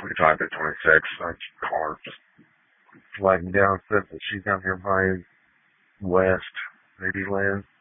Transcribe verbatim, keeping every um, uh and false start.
we talked at twenty-six. I call her just flagging down stuff that she's down here by West, maybe land.